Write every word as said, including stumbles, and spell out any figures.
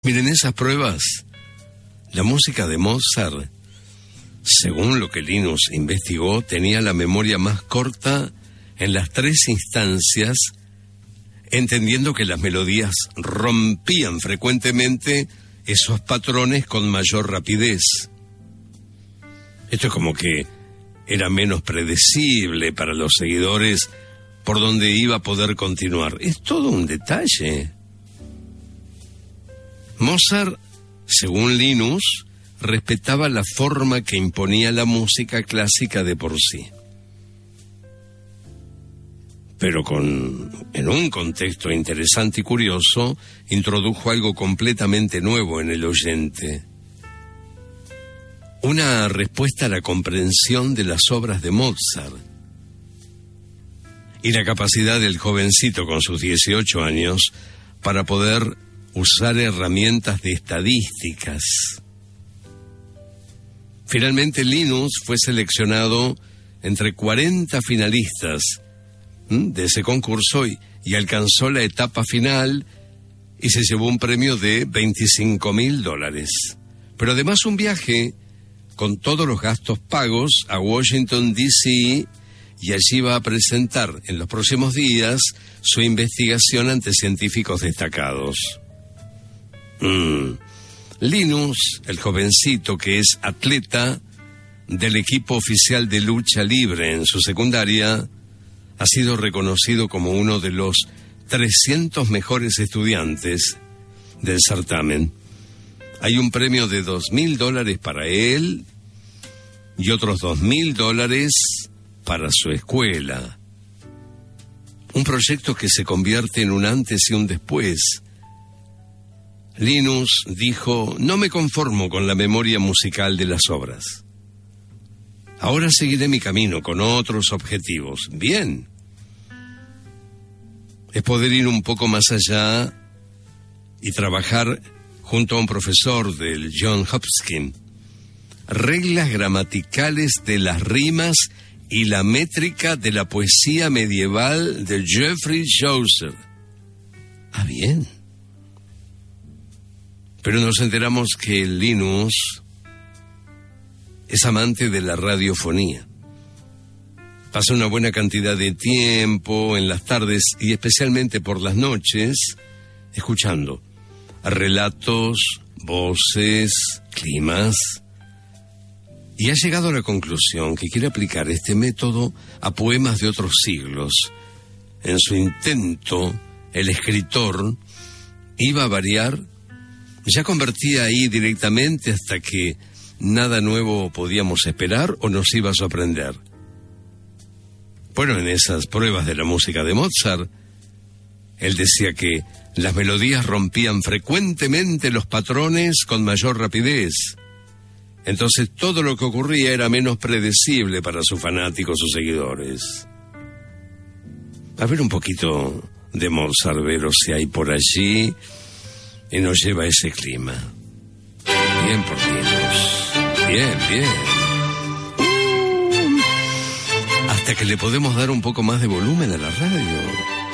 Miren, esas pruebas, la música de Mozart, según lo que Linus investigó, tenía la memoria más corta en las tres instancias, entendiendo que las melodías rompían frecuentemente esos patrones con mayor rapidez. Esto es como que era menos predecible para los seguidores por donde iba a poder continuar. Es todo un detalle. Mozart, según Linus, respetaba la forma que imponía la música clásica de por sí. Pero con, en un contexto interesante y curioso, introdujo algo completamente nuevo en el oyente. Una respuesta a la comprensión de las obras de Mozart. Y la capacidad del jovencito con sus dieciocho años para poder usar herramientas de estadísticas. Finalmente, Linus fue seleccionado entre cuarenta finalistas de ese concurso y, y alcanzó la etapa final y se llevó un premio de veinticinco mil dólares. Pero además un viaje con todos los gastos pagos a Washington, D C, y allí va a presentar en los próximos días su investigación ante científicos destacados. Mm. Linus, el jovencito que es atleta del equipo oficial de lucha libre en su secundaria, ha sido reconocido como uno de los trescientos mejores estudiantes del certamen. Hay un premio de dos mil dólares para él y otros dos mil dólares para su escuela. Un proyecto que se convierte en un antes y un después. Linus dijo: no me conformo con la memoria musical de las obras. Ahora seguiré mi camino con otros objetivos. Bien. Es poder ir un poco más allá y trabajar junto a un profesor del Johns Hopkins. Reglas gramaticales de las rimas y la métrica de la poesía medieval de Geoffrey Chaucer. Ah, bien. Pero nos enteramos que Linus es amante de la radiofonía. Pasa una buena cantidad de tiempo en las tardes y especialmente por las noches escuchando relatos, voces, climas. Y ha llegado a la conclusión que quiere aplicar este método a poemas de otros siglos. En su intento, el escritor iba a variar. Ya convertía ahí directamente hasta que nada nuevo podíamos esperar o nos iba a sorprender. Bueno, en esas pruebas de la música de Mozart, él decía que las melodías rompían frecuentemente los patrones con mayor rapidez. Entonces todo lo que ocurría era menos predecible para sus fanáticos o seguidores. A ver un poquito de Mozart, ver si hay por allí. Y nos lleva a ese clima. Bien por Linus. Bien, bien. Uh, hasta que le podemos dar un poco más de volumen a la radio.